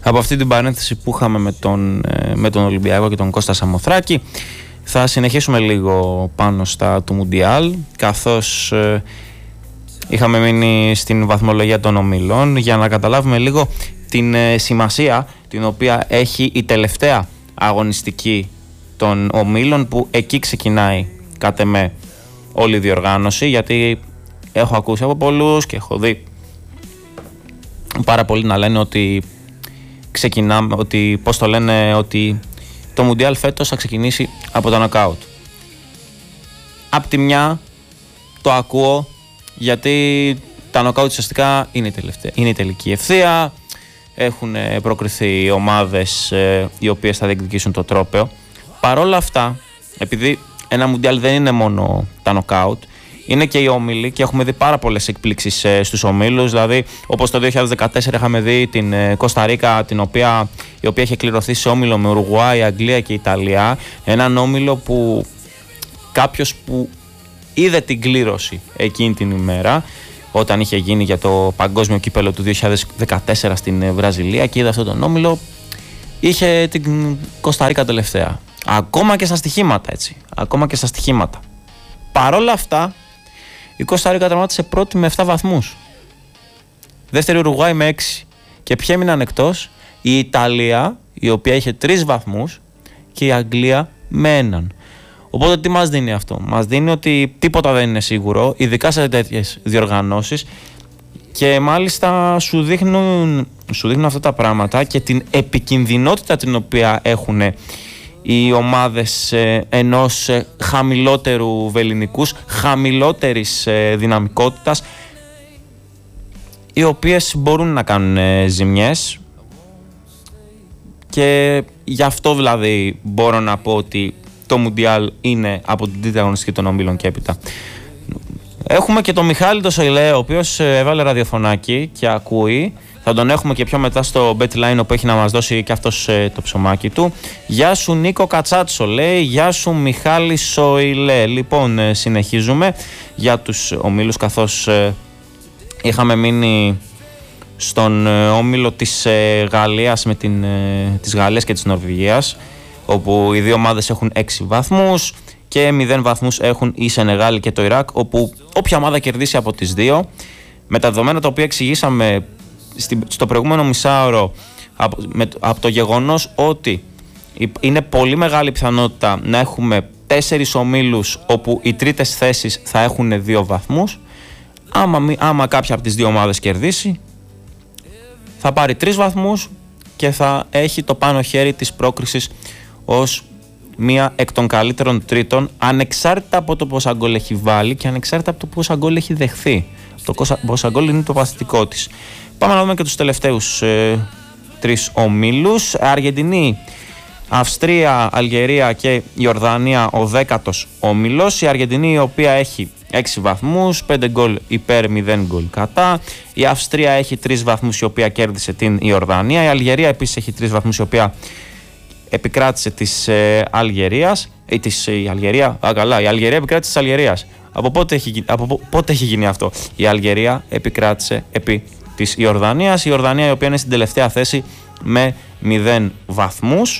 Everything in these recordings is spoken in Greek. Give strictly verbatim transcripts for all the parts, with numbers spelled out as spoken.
Από αυτή την παρένθεση που είχαμε με τον, με τον Ολυμπιακό και τον Κώστα Σαμοθράκη, θα συνεχίσουμε λίγο πάνω στα του Μουντιάλ, καθώς ε, είχαμε μείνει στην βαθμολογία των ομίλων, για να καταλάβουμε λίγο την ε, σημασία την οποία έχει η τελευταία αγωνιστική των ομίλων, που εκεί ξεκινάει κατ' εμέ όλη η διοργάνωση, γιατί έχω ακούσει από πολλούς και έχω δει πάρα πολλοί να λένε ότι ξεκινάμε, ότι πώς το λένε, ότι το Μουντιάλ φέτος θα ξεκινήσει από το νοκάουτ. Απ' τη μια το ακούω, γιατί τα νοκάουτ ουσιαστικά είναι η, τελευταία, είναι η τελική ευθεία, έχουν προκριθεί ομάδες ε, οι οποίες θα διεκδικήσουν το τρόπαιο. Παρόλα αυτά, επειδή ένα Μουντιάλ δεν είναι μόνο τα νοκάουτ, είναι και οι όμιλοι, και έχουμε δει πάρα πολλές εκπλήξεις ε, στους ομίλους. Δηλαδή, όπως το δύο χιλιάδες δεκατέσσερα είχαμε δει την ε, Κώστα Ρίκα, την οποία, η οποία είχε κληρωθεί σε όμιλο με Ουρουγουάη, Αγγλία και Ιταλία. Έναν όμιλο που κάποιος που είδε την κλήρωση εκείνη την ημέρα, όταν είχε γίνει για το παγκόσμιο κύπελο του δύο χιλιάδες δεκατέσσερα στην ε, Βραζιλία, και είδε αυτόν τον όμιλο, είχε την Κώστα Ρίκα τελευταία. Ακόμα και στα στοιχήματα, έτσι. Ακόμα και στα στοιχήματα. Παρόλα αυτά, η Κώστα Ρίκα τερματίσε πρώτη με επτά βαθμούς. Δεύτερη Ουρουγουάη με έξι. Και ποιοι έμειναν εκτός? Η Ιταλία, η οποία είχε τρεις βαθμούς, και η Αγγλία με έναν. Οπότε τι μας δίνει αυτό? Μας δίνει ότι τίποτα δεν είναι σίγουρο, ειδικά σε τέτοιες διοργανώσεις, και μάλιστα σου δείχνουν, σου δείχνουν αυτά τα πράγματα και την επικινδυνότητα την οποία έχουν οι ομάδες ε, ενός ε, χαμηλότερου βελληνικούς, χαμηλότερης ε, δυναμικότητας, οι οποίες μπορούν να κάνουν ε, ζημιές, και γι' αυτό δηλαδή μπορώ να πω ότι το Μουντιάλ είναι από την τρίτη αγωνιστική των ομίλων και έπειτα. Έχουμε και τον Μιχάλη το Σοηλέ, ο οποίος ε, έβαλε ραδιοφωνάκι και ακούει. Θα τον έχουμε και πιο μετά στο BetLine, όπου έχει να μας δώσει και αυτός ε, το ψωμάκι του. Γεια σου Νίκο Κατσάτσο, λέει. Γεια σου Μιχάλη Σοηλέ. Λοιπόν, ε, συνεχίζουμε για τους ομίλους, καθώς ε, είχαμε μείνει στον ε, όμιλο της ε, Γαλλίας με την, ε, της Γαλλίας και της Νορβηγίας, όπου οι δύο ομάδες έχουν έξι βαθμούς και μηδέν βαθμούς έχουν η Σενεγάλη και το Ιράκ, όπου όποια ομάδα κερδίσει από τις δύο, με τα δεδομένα τα οποία εξηγήσαμε στο προηγούμενο μισάωρο, από, με, από το γεγονός ότι είναι πολύ μεγάλη πιθανότητα να έχουμε τέσσερις ομίλους όπου οι τρίτες θέσεις θα έχουν δύο βαθμούς, άμα, άμα κάποια από τις δύο ομάδες κερδίσει, θα πάρει τρεις βαθμούς και θα έχει το πάνω χέρι της πρόκρισης ως μία εκ των καλύτερων τρίτων, ανεξάρτητα από το πόσα γκολ έχει βάλει και ανεξάρτητα από το πόσα γκολ έχει δεχθεί. Το πόσα γκολ είναι το παθητικό της. Πάμε να δούμε και τους τελευταίους ε, τρεις ομίλους. Αργεντινή, Αυστρία, Αλγερία και Ιορδανία, ο δέκατος όμιλος. Η Αργεντινή, η οποία έχει έξι βαθμούς, πέντε γκολ υπέρ, μηδέν γκολ κατά. Η Αυστρία έχει τρεις βαθμούς, η οποία κέρδισε την Ιορδανία. Η Αλγερία επίσης έχει τρεις βαθμούς, η οποία επικράτησε της ε, Αλγερίας. Ε, της, η Αλγερία, α, καλά, η Αλγερία επικράτησε της Αλγερίας. Από πότε έχει, από πότε έχει γίνει αυτό? Η Αλγερία επικράτησε επί της Ιορδανίας. Η Ιορδανία, η οποία είναι στην τελευταία θέση με μηδέν βαθμούς.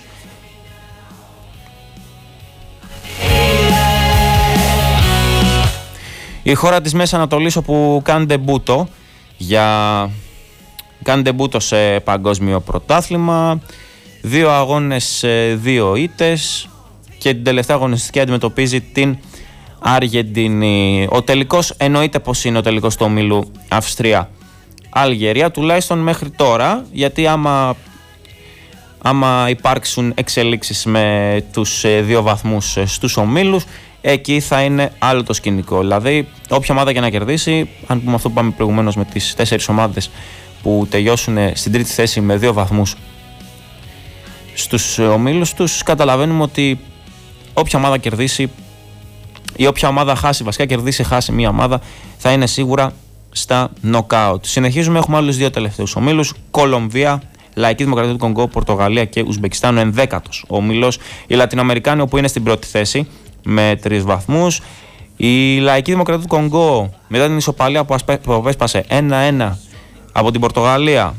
Η χώρα της Μέσης Ανατολής, όπου κάνει ντεμπούτο, για... κάνει ντεμπούτο σε παγκόσμιο πρωτάθλημα, δύο αγώνες, δύο ήττες, και την τελευταία αγωνιστική αντιμετωπίζει την Αργεντινή. Ο τελικός εννοείται πως είναι ο τελικός του ομίλου Αυστρία-Αλγερία, τουλάχιστον μέχρι τώρα, γιατί άμα, άμα υπάρξουν εξελίξεις με τους δύο βαθμούς στους ομίλους, εκεί θα είναι άλλο το σκηνικό. Δηλαδή, όποια ομάδα και να κερδίσει, αν πούμε αυτό που είπαμε προηγουμένως με τις τέσσερις ομάδες που τελειώσουν στην τρίτη θέση με δύο βαθμούς στους ομίλους τους, καταλαβαίνουμε ότι όποια ομάδα κερδίσει, ή όποια ομάδα χάσει, βασικά κερδίσει, χάσει μία ομάδα, θα είναι σίγουρα στα knockout. Συνεχίζουμε, έχουμε άλλους δύο τελευταίους ομίλους. Κολομβία, Λαϊκή Δημοκρατία του Κονγκό, Πορτογαλία και Ουσμπεκιστάν, ο ενδέκατος ομίλος. Οι Λατινοαμερικάνοι, όπου είναι στην πρώτη θέση με τρεις βαθμούς. Η Λαϊκή Δημοκρατία του Κονγκό, μετά την ισοπαλία που απέσπασε ένα ένα από την Πορτογαλία,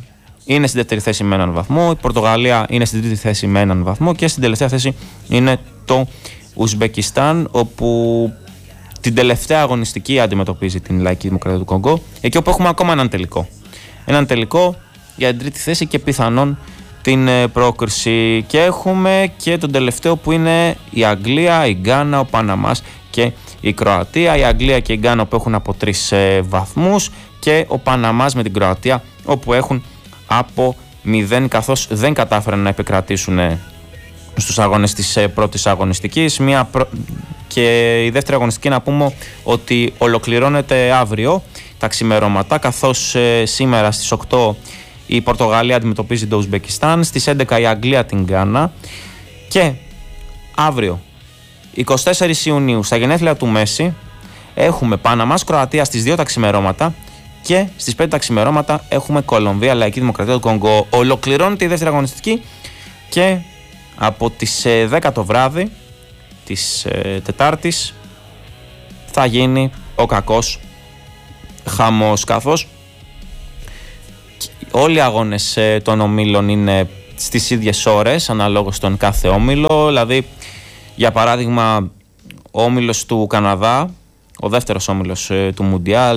είναι στην δεύτερη θέση με έναν βαθμό, η Πορτογαλία είναι στην τρίτη θέση με έναν βαθμό και στην τελευταία θέση είναι το Ουσμπεκιστάν, όπου την τελευταία αγωνιστική αντιμετωπίζει την Λαϊκή Δημοκρατία του Κονγκό, εκεί όπου έχουμε ακόμα έναν τελικό. Έναν τελικό για την τρίτη θέση και πιθανόν την πρόκριση. Και έχουμε και τον τελευταίο που είναι η Αγγλία, η Γκάνα, ο Παναμάς και η Κροατία. Η Αγγλία και η Γκάνα που έχουν από τρεις βαθμούς και ο Παναμάς με την Κροατία όπου έχουν από μηδέν, καθώς δεν κατάφεραν να επικρατήσουν στους αγώνες της πρώτης αγωνιστικής. Μια προ... Και η δεύτερη αγωνιστική να πούμε ότι ολοκληρώνεται αύριο τα ξημερώματα, καθώς ε, σήμερα στις οκτώ η Πορτογαλία αντιμετωπίζει το Ουσμπεκιστάν, στις έντεκα η Αγγλία την Γκάνα και αύριο εικοστή τέταρτη Ιουνίου στα γενέθλια του Μέση έχουμε Παναμάς Κροατία στις δύο τα ξημερώματα και στις πέντε τα ξημερώματα έχουμε Κολομβία Λαϊκή Δημοκρατία του Κονγκό. Ολοκληρώνεται η δεύτερη αγωνιστική και από τις δέκα το βράδυ της ε, Τετάρτης θα γίνει ο κακός χαμός, καθώς όλοι οι αγώνες ε, των ομίλων είναι στις ίδιες ώρες αναλόγως τον κάθε όμιλο. Δηλαδή για παράδειγμα ο όμιλος του Καναδά, ο δεύτερος όμιλος ε, του Μουντιάλ,